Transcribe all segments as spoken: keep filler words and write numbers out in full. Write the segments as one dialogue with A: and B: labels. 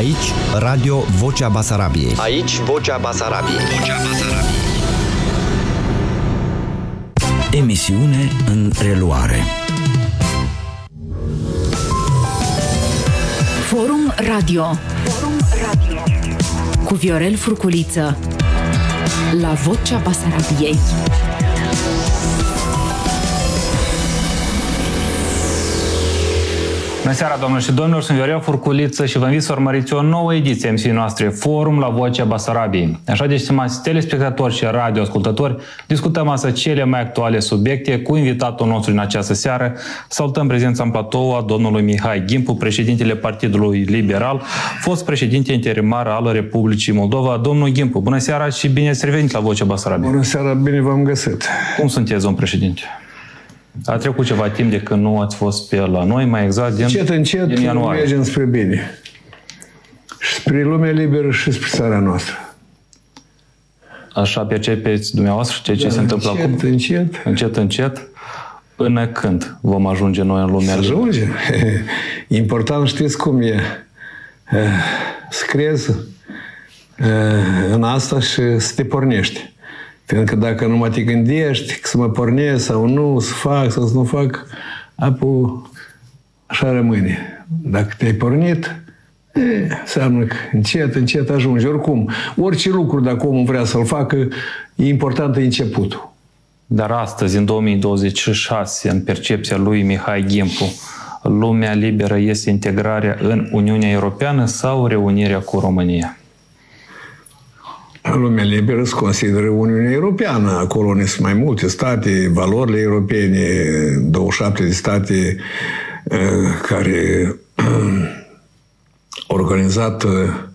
A: Aici, Radio Vocea Basarabiei. Aici, Vocea Basarabiei. Vocea Basarabiei.
B: Emisiune în reluare.
C: Forum Radio. Forum Radio. Cu Viorel Furculiță. La Vocea Basarabiei.
D: Bună seara, doamnelor și domnilor, sunt Viorel Furculiță și vă invit să urmăriți o nouă ediție a emisiunii noastre Forum la Vocea Basarabiei. Așa de, stimați telespectatori și radioascultători, discutăm astăzi cele mai actuale subiecte cu invitatul nostru în această seară. Salutăm prezența în platou a domnului Mihai Gimpu, președintele Partidului Liberal, fost președinte interimar al Republicii Moldova. Domnul Gimpu, bună seara și bine ați revenit la Vocea Basarabiei.
E: Bună seara, bine v-am găsit.
D: Cum sunteți, domn președinte? A trecut ceva timp de când nu ați fost pe la noi, mai exact din,
E: încet, încet,
D: din ianuarie.
E: mergem spre bine. Și spre lumea liberă și spre țara noastră.
D: Așa percepeți dumneavoastră ceea ce da, se întâmplă
E: încet,
D: acum?
E: Încet,
D: încet. Încet, Până când vom ajunge noi în lumea liberă?
E: Ajungem. Important, știți cum e. Să crezi în asta și să te pornești. Pentru că dacă nu mă te gândești să mă pornesc sau nu, să fac sau să nu fac, apoi așa rămâne. Dacă te-ai pornit, e, înseamnă că încet, încet ajungi. Oricum, orice lucru, dacă omul vrea să-l facă, e important începutul.
D: Dar astăzi, în două mii douăzeci și șase, în percepția lui Mihai Gimpu, lumea liberă este integrarea în Uniunea Europeană sau reunirea cu România?
E: Lumea liberă se consideră Uniunea Europeană. Acolo ne sunt mai multe state, valorile europene, douăzeci și șapte de state care au organizat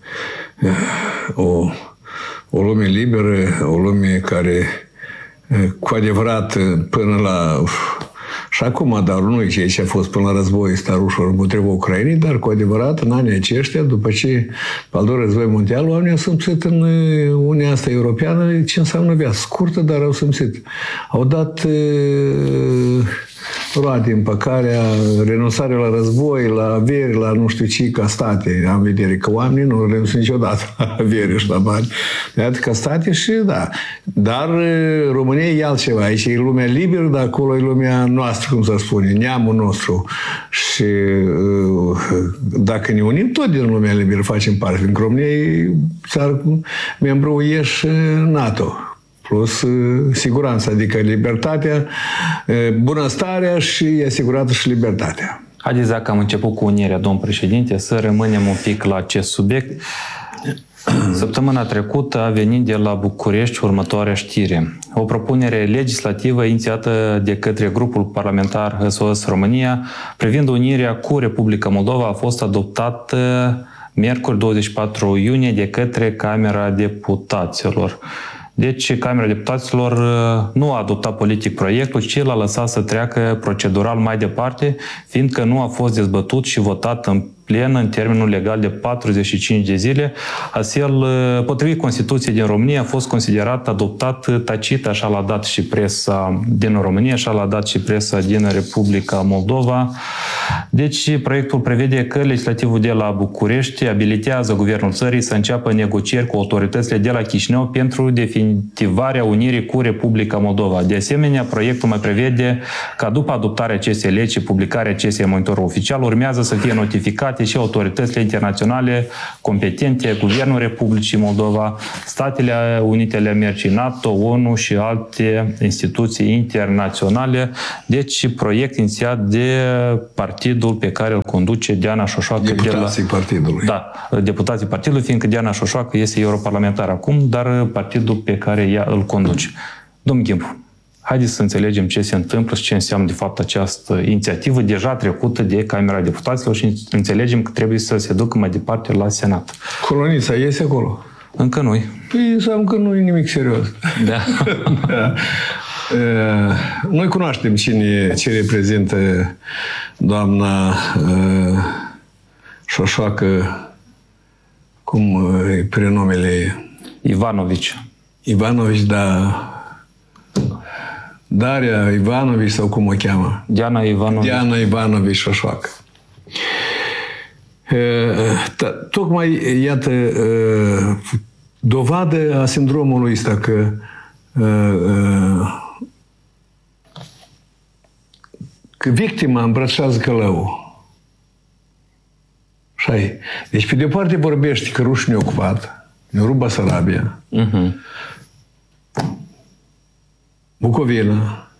E: o, o lume liberă, o lume care cu adevărat până la... Și acum, dar nu e ce a fost până la război starușor împotriva Ucrainei, dar cu adevărat, în anii aceștia, după ce al doilea război mondial, oamenii au simțit în Uniunea asta europeană ce înseamnă viață scurtă, dar au simțit. Au dat uh, roade împăcarea, renunțarea la război, la averi, la nu știu ce, ca state. Am vedere că oamenii nu renunță niciodată la averi și la bani. Iată ca state și da. Dar România e altceva. Aici e lumea liberă, dar acolo e lumea noastră, cum se spune, neamul nostru. Și dacă ne unim, tot din lumea liberă facem parte. În România e țară membru U E și NATO. Plus siguranța, adică libertatea, bunăstarea și e asigurată și libertatea.
D: Haideți, dacă am început cu unirea, domn președinte, să rămânem un pic la acest subiect. Săptămâna trecută a venit de la București următoarea știre. O propunere legislativă inițiată de către grupul parlamentar S O S România privind unirea cu Republica Moldova a fost adoptată miercuri douăzeci și patru iunie de către Camera Deputaților. Deci, Camera Deputaților nu a adoptat politic proiectul, ci l-a lăsat să treacă procedural mai departe, fiindcă nu a fost dezbătut și votat în plen în termenul legal de patruzeci și cinci de zile. Astfel, potrivit Constituției din România, a fost considerat adoptat tacit, așa l-a dat și presa din România, așa l-a dat și presa din Republica Moldova. Deci, proiectul prevede că legislativul de la București abilitează guvernul țării să înceapă negocieri cu autoritățile de la Chișinău pentru definitivarea unirii cu Republica Moldova. De asemenea, proiectul mai prevede ca după adoptarea acestei legi și publicarea acestei în monitorul oficial, urmează să fie notificate și autoritățile internaționale competente, Guvernul Republicii Moldova, Statele Unite ale Americii, NATO, ONU și alte instituții internaționale. Deci, proiect inițiat de partidul pe care îl conduce Diana Șoșoacă.
E: Deputații
D: de la,
E: partidului.
D: Da, deputații partidului, fiindcă Diana Șoșoacă este europarlamentar acum, dar partidul pe care ea îl conduce. Domnul Gimpu, haideți să înțelegem ce se întâmplă și ce înseamnă de fapt această inițiativă deja trecută de Camera Deputaților și înțelegem că trebuie să se ducă mai departe la Senat.
E: Colonița iese acolo?
D: Încă nu-i.
E: Păi înseamnă că nu e nimic serios.
D: Da.
E: Da. Noi cunoaștem cine, ce reprezintă doamna uh, Șoșoacă, cum e prenumele?
D: Ivanovici.
E: Ivanovici, da. Daria Ivanovici sau cum o cheamă?
D: Diana Ivanovici.
E: Diana Ivanovici Șoșoacă. Tocmai, iată, dovadă a sindromului ăsta că că victima îmbrățează călăul. Așa-i. Deci, pe de o parte vorbește că rușii ne-au ocupat, ne-au rupt Basarabia, uh-huh. Bucovina,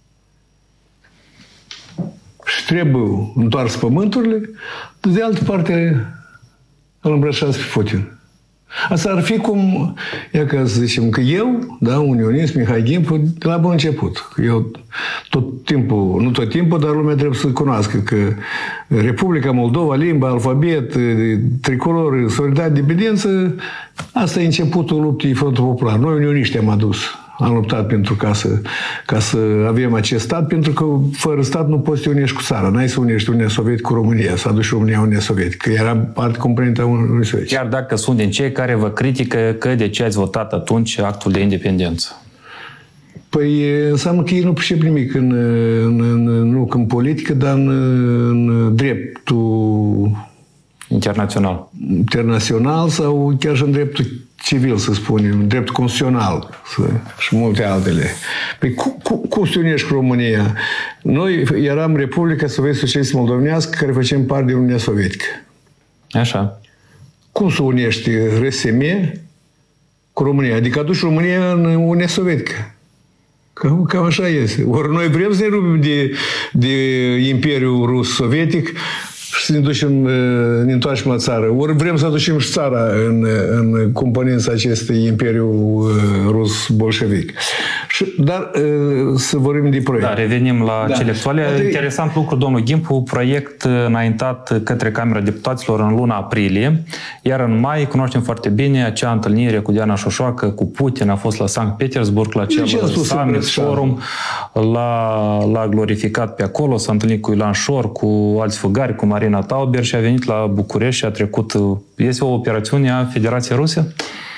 E: și trebuie întoars pământurile, de altă parte îl îmbrășează pe Putin. Asta ar fi cum, ia ca să zicem, că eu, da, unionist, Mihai Gimpu, de la bun început. Eu tot timpul, nu tot timpul, dar lumea trebuie să cunoască că Republica Moldova, limba, alfabet, tricolor, solidaritate, dependență, asta e începutul luptei Frontul Popular. Noi, unioniști, am adus. Am luptat pentru ca să, ca să avem acest stat, pentru că fără stat nu poți să te unești cu țara. N-ai să unești Uniunea Sovietică cu România, să aduci România Uniunea Sovietică, că era parte componentă a Uniunii Sovietice.
D: Chiar dacă sunt din cei care vă critică că de ce ați votat atunci actul de independență?
E: Păi înseamnă că ei nu pricep nimic în, în, în, nu în politică, dar în, în dreptul
D: internațional.
E: Internațional sau chiar și în dreptul civil, să spunem, dreptul constituțional și multe altele. Păi cum, cum, cum să unești cu România? Noi eram Republica Soviet-Socialistă Moldovenească care facem parte din Uniunea Sovietică.
D: Așa.
E: Cum să unești R S M cu România? Adică aduci România în Uniunea Sovietică. Cam, cam așa este. Ori noi vrem să ne rupem de, de Imperiul Rus-Sovietic și să ne ducem, ne întoarcem la țară. Ori vrem să aducem și țara în, în componența acestui Imperiu Rus-Bolșevic. Dar să vorbim de proiect.
D: Da, revenim la da. cele actuale. Atât... Interesant lucru, domnul Gimpu, proiect înaintat către Camera Deputaților în luna aprilie, iar în mai, cunoaștem foarte bine, acea întâlnire cu Diana Șoșoacă, cu Putin, a fost la Sankt Petersburg, la acel summit, forum, l-a glorificat pe acolo, s-a întâlnit cu Ilan Șor, cu alți fugari, cu Marina Tauber și a venit la București și a trecut. Este o operațiune a Federației Ruse?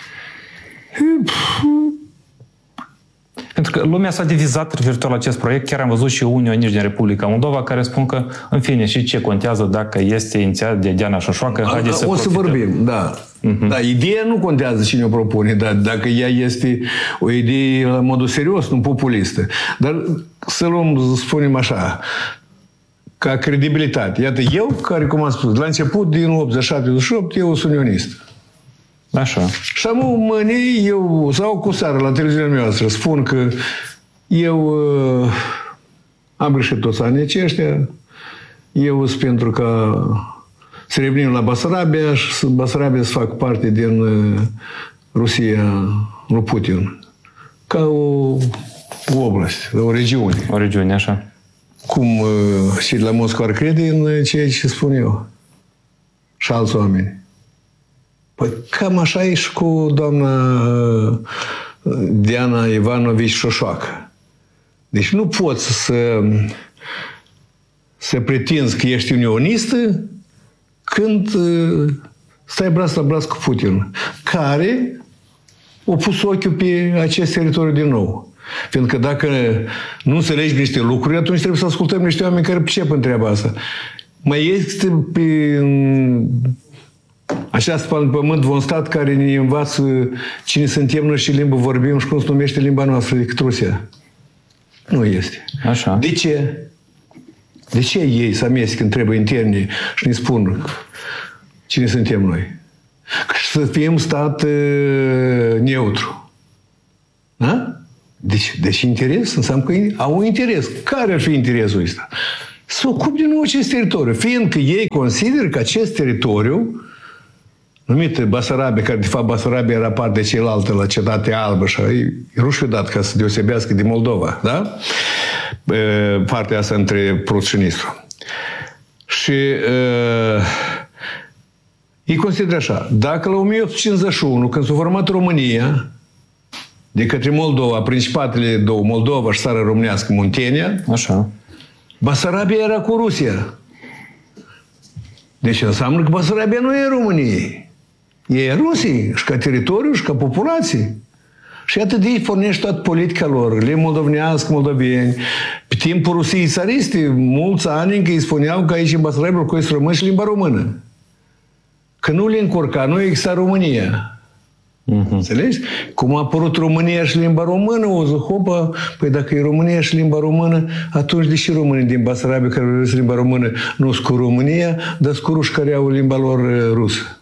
D: Pentru că lumea s-a divizat referitor la acest proiect. Chiar am văzut și unioniști din Republica Moldova care spun că, în fine, și ce contează dacă este inițiat de Diana Șoșoacă, haideți să
E: O să
D: profităm.
E: vorbim, da. Uh-huh. Da, ideea nu contează cine o propune, dar dacă ea este o idee la modul serios, nu populistă. Dar să luăm, să spunem așa, ca credibilitate. Iată, eu, care, cum am spus, la început, din optzeci și șapte optzeci și opt, eu sunt unionist.
D: Așa. Și
E: am mâini, eu, sau cu seara la televiziunea noastră, spun că eu uh, am greșit toți anii aceștia, eu sunt pentru că să revenim la Basarabia și Basarabia să facă parte din uh, Rusia lui Putin. Ca o, o oblast, o regiune.
D: O regiune, așa.
E: Cum uh, și la Moscova crede în ceea ce spun eu. Și alți oameni. Păi cam așa e și cu doamna uh, Diana Ivanovici Șoșoacă. Deci nu poți să, să pretinzi că ești unionistă când uh, stai braț la braț cu Putin, care a pus ochiul pe acest teritoriu din nou. Pentru că dacă nu înțelegi niște lucruri, atunci trebuie să ascultăm niște oameni care pricep în treaba asta. Mai este pe așa spală în pământ un stat care ne învață cine suntem noi și limbă vorbim și cum se numește limba noastră decât Rusia. Nu este.
D: Așa.
E: De ce? De ce ei să amestec în treburi interne și ne spun cine suntem noi? Și să fim stat uh, neutru. Da? Deci, deci interes înseamnă că au un interes. Care ar fi interesul ăsta? Să ocupe din nou acest teritoriu. Fiindcă ei consideră că acest teritoriu numită Basarabia, care de fapt Basarabia era parte de cealaltă la Cetatea Albă și rușii dat ca să deosebească de Moldova, da? Partea asta între Prut și Nistru. Și uh, ei consideră așa, dacă la o mie opt sute cincizeci și unu, când s-a format România, de către Moldova, principatele două, Moldova și țara românească, Muntenia,
D: așa,
E: Basarabia era cu Rusia. Deci înseamnă că Basarabia nu e României. E Rusiei, și ca teritoriu, și ca populație. Și atât de ei pornește toată politica lor, limba moldovenească, moldoveni. Pe timpul Rusiei țariste, mulți ani încă îi spuneau că aici în Basarabia locuiesc români și limba română. că nu le încurca, nu exista România. Uh-huh. Înțelegi? Cum a apărut România și limba română, o zi, hopa, păi dacă e România și limba română, atunci de ce românii din Basarabia care vorbesc limba română nu sunt cu România, dar sunt cu ruși care au limba lor rusă?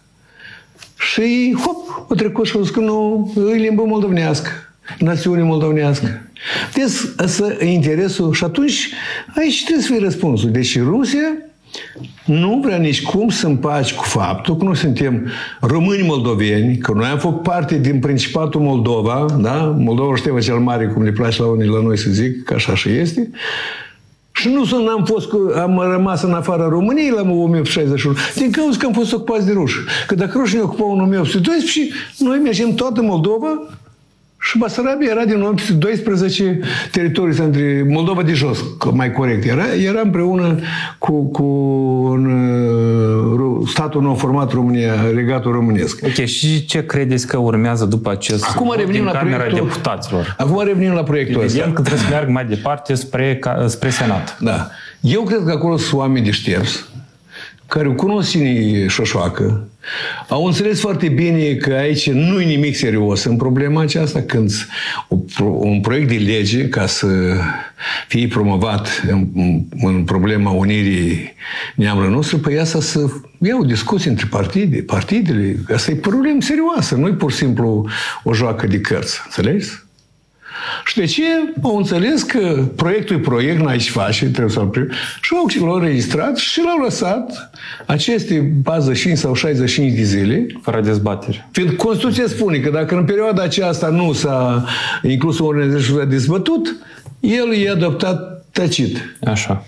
E: Și hop, o trecut și au zis că nu, e limba moldovenească, națiune moldovenească. Deci, ăsta e interesul și atunci aici trebuie să fie răspunsul. Deci Rusia nu vrea nici cum să împaci cu faptul că noi suntem români moldoveni, că noi am făcut parte din Principatul Moldova, da? Moldova Șteva cel Mare, cum le place la unii la noi să zic, că așa și este. Și nu să n-am fost, am rămas în afara României la o mie opt sute șaizeci și unu, din cauza că am fost ocupați de ruși. Că dacă rușii ne ocupau în o mie opt sute doisprezece, noi mergem toată Moldova și Basarabia era din o mie opt sute doisprezece teritorii între Moldova de jos, mai corect era, era împreună cu, cu un, statul nou format România, Regatul Românesc.
D: Ok, și ce credeți că urmează după acest
E: Acum revenim la
D: Camera
E: proiectul,
D: Deputaților?
E: Acum revenim la proiectul ăsta.
D: Evident că trebuie să meargă mai departe spre, spre Senat.
E: Da. Eu cred că acolo sunt oameni deștepți, care o cunosc cine șoșoacă, au înțeles foarte bine că aici nu e nimic serios în problema aceasta, când un proiect de lege ca să fie promovat în, în problema unirii neamului nostru, pe asta să ia o discuție între partide, partidele. Asta e problemă serioasă, nu e pur și simplu o joacă de cărți, înțelegi? Și de ce au înțeles că proiectul e proiect, n-ai ce face, trebuie să-l primi. Și l-au registrat și l-au lăsat aceste patruzeci și cinci sau șaizeci și cinci de zile.
D: Fără dezbatere.
E: Fiind Constituția spune că dacă în perioada aceasta nu s-a inclus o ordine de zi și s-a dezbătut, el e adoptat tăcit.
D: Așa.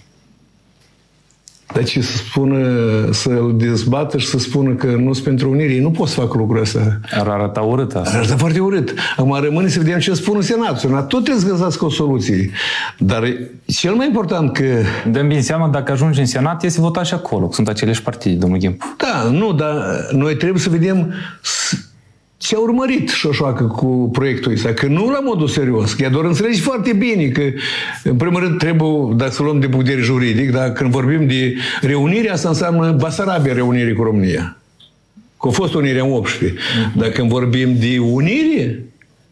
E: Dar ce să spună, să-l dezbată și să spună că nu sunt pentru unire, ei nu pot să facă lucrul ăsta.
D: Ar arăta urât asta.
E: Ar arăta foarte urât. Acum rămâne să vedem ce spune Senatul. Senatul tot trebuie să găsească o soluție. Dar cel mai important că...
D: Dăm bine seama, dacă ajunge în Senat, este votat și acolo. Sunt aceleși partide, domnul Ghimpu.
E: Da, nu, dar noi trebuie să vedem ce a urmărit șoșoacă cu proiectul ăsta, că nu la modul serios, că ea doar înțelegi foarte bine că, în primul rând, trebuie, dacă să luăm de punct de vedere juridic, dar când vorbim de reunire, asta înseamnă Basarabia reunire cu România. Că a fost unirea în optsprezece. Uh-huh. Dar când vorbim de unire,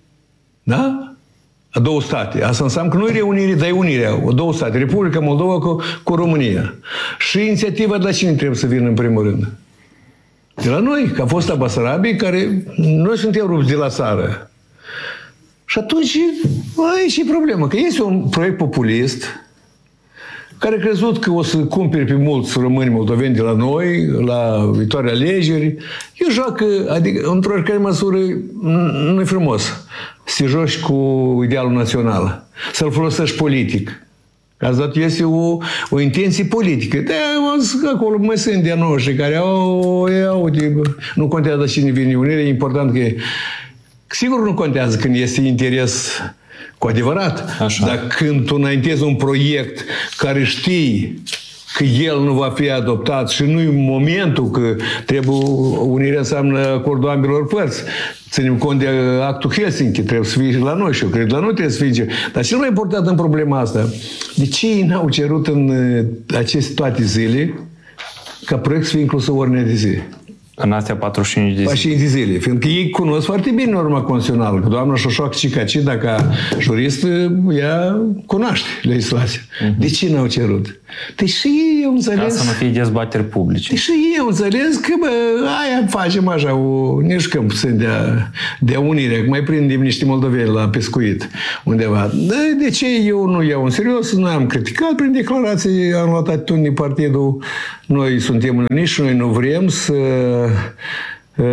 E: da? A două state. Asta înseamnă că nu e reunire, dar e unirea. A două state. Republica Moldova cu, cu România. Și inițiativa de la cine trebuie să vină în primul rând? De la noi, că a fost la Basarabiei, care noi suntem rupți de la țară. Și atunci, aici e problema, că este un proiect populist care a crezut că o să cumpere pe mulți români moldoveni de la noi, la viitoare alegeri. Eu joacă, adică, într-o oricare măsură, nu e frumos să te joci cu idealul național, să-l folosești politic. Asta este o, o intenție politică. De acolo mai sunt de-a noștri care au, au de, nu contează cine vine unirea, e important că sigur nu contează când este interes cu adevărat,
D: așa.
E: Dar când tu înaintezi un proiect care știi că el nu va fi adoptat și nu e momentul, că trebuie unirea înseamnă acordul ambelor părți. Ținem cont de actul Helsinki, trebuie să fie la noi și eu cred la noi trebuie să fie. Dar cel mai important în problema asta, de ce ei n-au cerut în aceste toate zile ca proiect să fie inclus în ordinea de zi?
D: În astea patruzeci și cinci de zile.
E: patruzeci și cinci de zile. Fiindcă ei cunosc foarte bine norma constituțională. Că doamna Șoșoacă Cicaci, dacă jurist, ea cunoaște legislația. Uh-huh. De ce n-au cerut? Deși ei au înțeles...
D: Ca să nu fie dezbateri publice.
E: Deși ei au înțeles că, bă, aia facem așa, o, nici câmp sunt de, de unire, că mai prindem niște moldoveni la pescuit undeva. De, de ce eu nu iau în serios? Noi am criticat prin declarații, am luat atitudini partidul, noi suntem uniți și noi nu vrem să uh,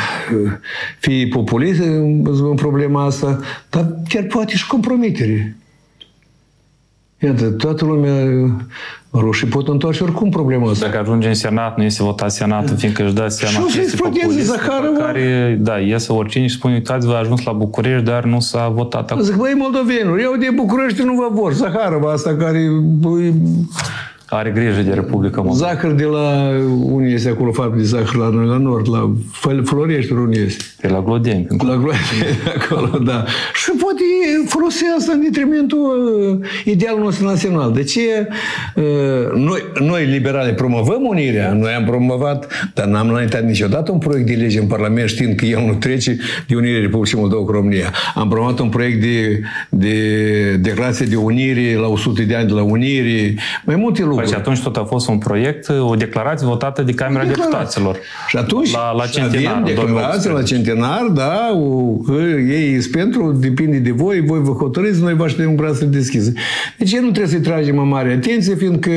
E: fie populist în problema asta, dar chiar poate și compromitere. Iată, toată lumea, rușii pot întoarce oricum problema asta.
D: Dacă ajunge în Senat, nu este votat Senatul, fiindcă își dă seama
E: că este populist, care,
D: da, iese oricine și spune, uitați-vă, a ajuns la București, dar nu s-a votat acum.
E: Zic, băi, moldovenilor, iau de București, nu vă vor. Zaharova asta care... Băi,
D: Are grijă de Republica Moldova.
E: Zahăr de la... Unii este acolo fabrică de zahăr la noi, la nord, la Florești, unii este.
D: De la Glodeni.
E: La Glodeni, acolo, da. Și poate folosi asta în detrimentul uh, idealul nostru național. De ce uh, noi, noi, liberali, promovăm unirea? Noi am promovat, dar n-am înaintat niciodată un proiect de lege în Parlament, știind că el nu trece de unirea Republicii Moldova cu România. Am promovat un proiect de, de declarație de unire la o sută de ani de la unire, mai multe lucruri.
D: Păi și atunci tot a fost un proiect, o declarație votată de Camera Deputaților.
E: Și atunci
D: la, la centenar,
E: avem declarație la centenar, da, o, că ei sunt pentru, depinde de voi, voi vă hotărâți, noi vă așteptăm cu brațele deschise. Deci nu trebuie să-i tragem o mare atenție, fiindcă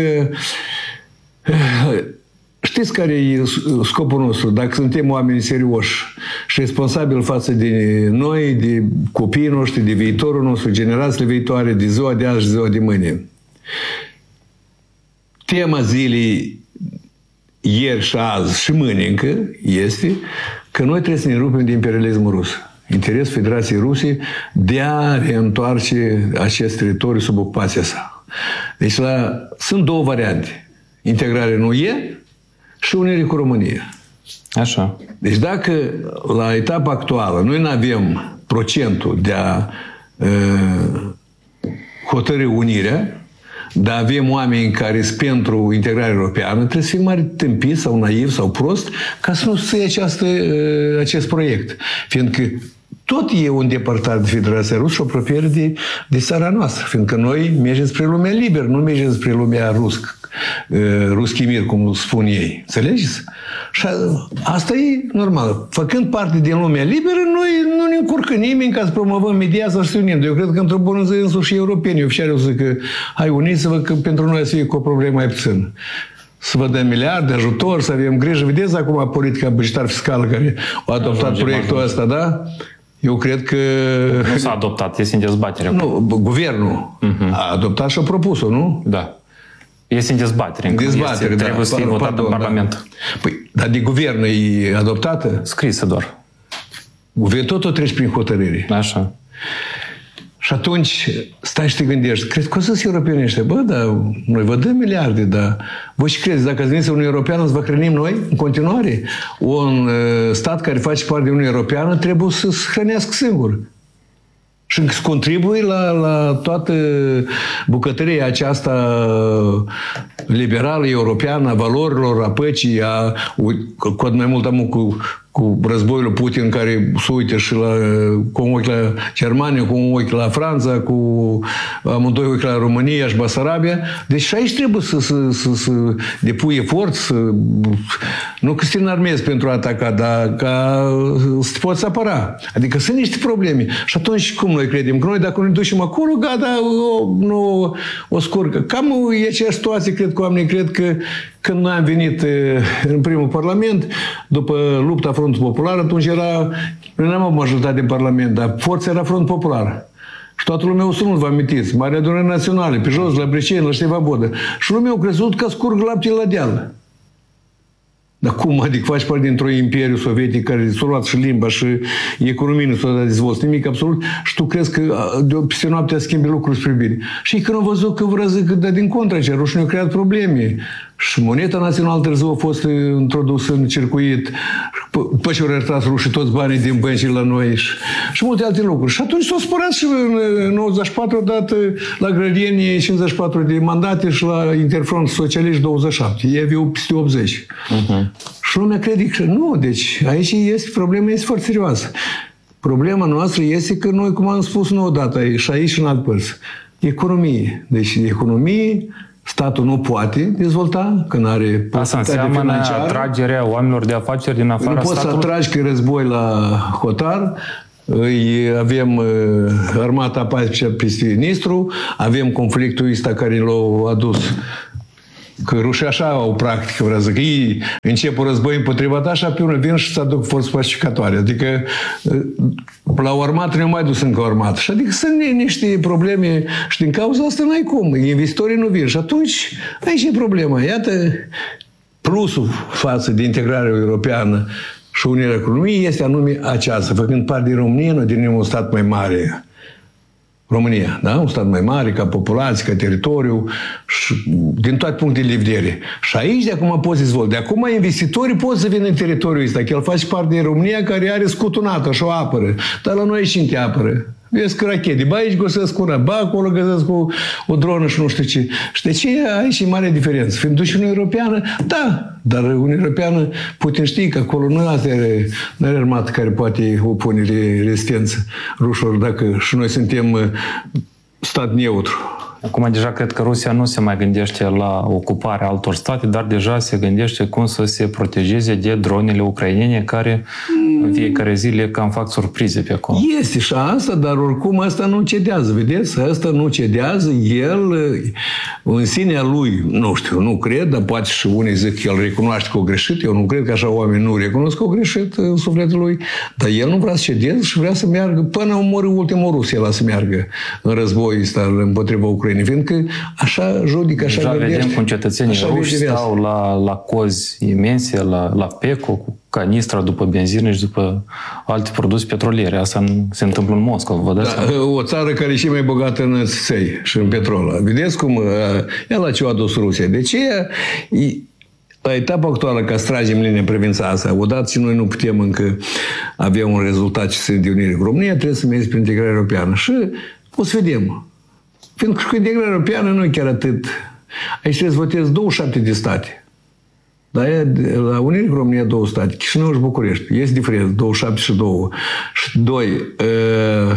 E: știți care e scopul nostru? Dacă suntem oameni serioși și responsabili față de noi, de copiii noștri, de viitorul nostru, generațiile viitoare, de ziua de azi și ziua de mâine. Tema zilei ieri și azi și mâine încă este că noi trebuie să ne rupem de imperialismul rus. Interesul Federației Ruse de a reîntoarce acest teritoriu sub ocupația sa. Deci la, sunt două variante. Integrare în U E și unire cu România.
D: Așa.
E: Deci dacă la etapa actuală noi nu avem procentul de a uh, hotărî unirea, dar avem oameni care sunt pentru integrarea europeană, trebuie să fie mare tâmpit sau naiv sau prost ca să nu susține această, uh, acest proiect. Fiindcă tot e un depărtat de Federația Rusă și o apropiere de, de țara noastră. Fiindcă noi mergem spre lumea liberă, nu mergem spre lumea ruscă. Ruski mir, cum spun ei. Înțelegeți? Și asta e normal. Făcând parte din lumea liberă, noi nu ne încurcă nimeni ca să promovăm media sau să se unim. Eu cred că într-o bună zi însuși și europenii oficiali o să zic că hai uniți-vă că pentru noi să fie cu o problemă mai puțin. Să vă dăm miliarde, ajutor, să avem grijă. Vedeți acum politica bugetar fiscală care a adoptat ajunge, proiectul ajunge. ăsta, da? Eu cred că...
D: Nu s-a adoptat, este în dezbatere.
E: Nu, guvernul uh-huh. a adoptat și a propus-o, nu?
D: Da. Este în dezbatere. În
E: dezbatere,
D: este,
E: da.
D: Trebuie să fie votat în Parlament. Da.
E: Păi, dar de guvern e adoptată?
D: Scrisă doar.
E: Guvernul tot o treci prin hotărâre.
D: Așa.
E: Și atunci stai și te gândești, crezi că o să-s europenii ăștia? Bă, dar noi vă dăm miliarde, dar voi și crezi, dacă ați venit să Uniunea Europeană, să vă hrănim noi în continuare? Un uh, stat care face parte din Uniunea Europeană trebuie să se hrănească singur. Și să contribui la, la toată bucătăria aceasta liberală, europeană, a valorilor, a păcii, a, cu mai mult am cu, cu războiul Putin care se uită și la, cu un ochi la Germania, cu un ochi la Franța, cu amândoi ochi la România și Basarabia. Deci și aici trebuie să, să, să, să depui efort, să, nu că să te înarmezi pentru a ataca, dar ca să te poți apăra. Adică sunt niște probleme. Și atunci cum noi credem? Că noi dacă ne ducem acolo, gata, o, nu, o scurcă. Cam e aceeași situație, cred că oamenii cred că când noi am venit în primul Parlament, după lupta Frontul Popular, atunci era, noi n-am avut majoritate în Parlament, dar forța era Frontul Popular. Și toată lumea o sunut, vă amintiți, Marea Adunare Naționale, pe jos, la Breceni, la Ștefan Vodă. Și lumea a crezut că scurg lapte la deal. Dar cum? Adică faci parte dintr-o imperiu sovietic care s-a luat și limba și economia nu s-a dezvoltat nimic absolut și tu crezi că de peste noaptea schimbi lucruri spre bine. Și când au văzut că vreau zic că dar din contra ce rușii ne-au creat probleme. Și moneta națională târziu a fost introdusă în circuit. După ce au retras rușii toți banii din bănci la noi și, și multe alte lucruri. Și atunci s-au spărat și în nouăzeci și patru dat la Grădieni cincizeci și patru de mandate și la Interfront Socialiști douăzeci și șapte. Ei aveau peste optzeci. Uh-huh. Și lumea crede că nu. Deci aici este, problema este foarte serioasă. Problema noastră este că noi, cum am spus nouă dată, și aici și în alt părți, economie. Deci economie, statul nu poate dezvolta, că nu are
D: asta înseamnă atragerea oamenilor de afaceri din afara
E: statului. Nu poți să atragi că e război la hotar, îi avem armata pașnică peste Nistru, avem conflictul ăsta care l-a adus. Că rușii așa au practică, vreau să zic, ei încep un război împotriva ta și apoi vin și să aduc forțe pacificatoare. Adică la o armată ne-au mai dus încă o armată. Și adică sunt niște probleme și din cauza asta n-ai cum. Investitorii nu vin. Și atunci aici e problema. Iată plusul față de integrarea europeană și unirea economiei este anume aceasta. Făcând parte din România, noi devenim un stat mai mare. România, da? Un stat mai mare, ca populație, ca teritoriu, și din toate punctele de vedere. Și aici de acum poți dezvolta. De acum investitorii pot să vină în teritoriul ăsta, că el face parte din România care are scutunată și o apără. Dar la noi cine te apără? Vezi că rachete, ba aici găsesc una, ba acolo găsesc o, o dronă și nu știu ce. Și de ce aici e mare diferență? Fiind duși Uniunea Europeană, da, dar Uniunea Europeană, Putin știe că acolo nu are, nu are armată care poate opune rezistență rușilor dacă și noi suntem stat neutru.
D: Acum deja cred că Rusia nu se mai gândește la ocuparea altor state, dar deja se gândește cum să se protejeze de dronele ucrainene care în fiecare zi le cam fac surprize pe acolo.
E: Este și asta, dar oricum asta nu cedează, vedeți? Asta nu cedează, el în sinea lui, nu știu, nu cred, dar poate și unii zic că el recunoaște că o greșit, eu nu cred că așa oamenii nu recunosc că o greșit în sufletul lui, dar el nu vrea să cedeze și vrea să meargă până omoră ultimul rus, el a să meargă în război ăsta împotriva Ucrainei. Fiindcă așa judică, așa
D: deja
E: gândește.
D: vedem cum cetățenii ruși stau la, la cozi imense, la, la Peco, cu canistra după benzină și după alte produse petroliere. Asta se întâmplă în Moscova, vă dați
E: da, o țară care e și mai bogată în ței și în petrol. Vedeți cum el la ce a adus Rusia. De ce la etapa actuală, ca să tragem linie în privința asta, odată și noi nu putem încă avea un rezultat ce se de unire cu România, trebuie să mergem prin integrarea europeană. Și o să vedem. Pentru că integrarea europeană nu e chiar atât. Aici trebuie să votezi douăzeci și șapte de state. Dar la Unirea cu România două state, Chișinău și București. Este diferență, douăzeci și șapte și doi. Și doi, uh,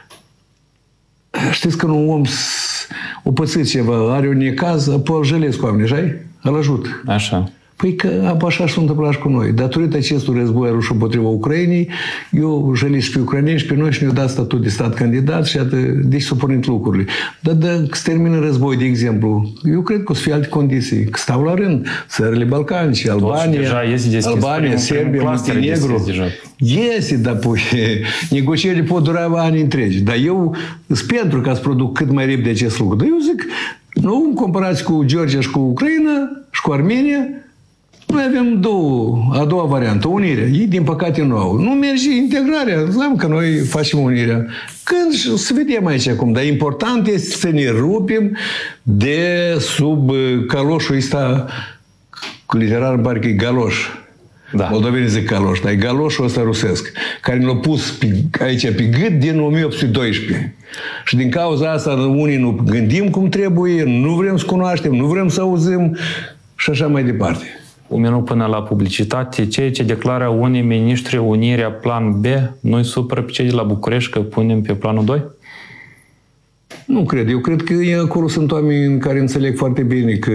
E: știți că un om o pățit ceva, are un necaz, apoi îl jălesc cu oamenii, așa? Îl ajut.
D: Așa.
E: Păi că așa s-a întâmplat și cu noi. Datorită acestui război ruș împotriva Ucrainei, eu jălesc pe ucraineni și pe noi și ne-au dat statut de stat candidat și atât, deci s-au pornit lucrurile. Dar dacă se termină război, de exemplu, eu cred că o să fie alte condiții. Că stau la rând, țările balcanice, Albania, Albania, Serbia, Montenegru. Este, dar păi, negocierile pot dura ani întregi. Dar eu sunt pentru ca să produc cât mai repede acest lucru. Dar eu zic, nu, în comparație cu Georgia și cu Ucraina și cu Armenia, noi avem două, a doua variantă, unirea. Ei, din păcate, nu au. Nu merge integrarea. Znam că noi facem unirea. Când să vedem aici acum. Dar important este să ne rupem de sub caloșul ăsta, literar, parcă e galoș. Da. Moldovenii zic galoș, dar e galoșul ăsta rusesc, care ne l-a pus pe, aici pe gât din o mie opt sute doisprezece. Și din cauza asta unii nu gândim cum trebuie, nu vrem să cunoaștem, nu vrem să auzim și așa mai departe.
D: Un minut până la publicitate. Ceea ce declară unii miniștri unirea plan B, nu-i supără pe cei de la București că punem pe planul doi?
E: Nu cred. Eu cred că acolo sunt oameni care înțeleg foarte bine că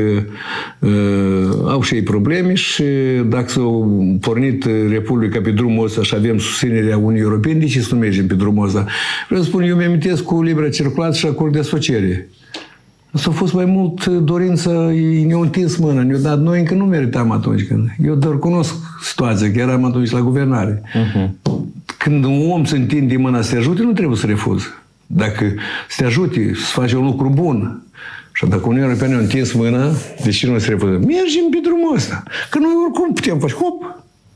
E: uh, au și ei probleme și dacă s-au pornit Republica pe drumul ăsta și avem susținerea Uniunii Europene, de ce să nu mergem pe drumul ăsta? Vreau să spun, eu mi-amintesc cu libera circulație și acord de asociere. S-a fost mai mult dorință, ne-au întins mâna, ne-au dat, noi încă nu meritam atunci când. Eu doar cunosc situația, că eram atunci la guvernare. Uh-huh. Când un om se întinde mâna să te ajute, nu trebuie să refuzi. Dacă să te ajute, să faci un lucru bun. Și dacă Uniunea Europeană ne-a întins mâna, de ce nu se refuză? Mergem pe drumul ăsta. Că noi oricum putem face, hop!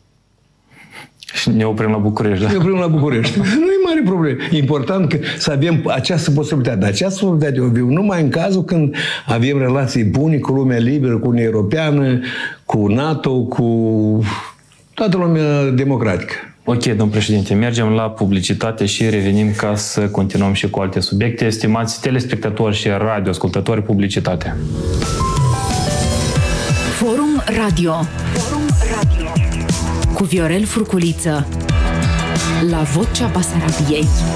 D: Și ne oprim la București, da? Ne
E: oprim la București. Nu e mare problemă. E important că să avem această posibilitate. Dar această posibilitate o avem numai în cazul când avem relații bune cu lumea liberă, cu Uniunea Europeană, cu NATO, cu toată lumea democratică.
D: Ok, domn președinte, mergem la publicitate și revenim ca să continuăm și cu alte subiecte. Estimați telespectatori și radioascultători, publicitate.
C: Forum Radio. Forum Radio. Cu Viorel Furculiță. La Vocea Basarabiei.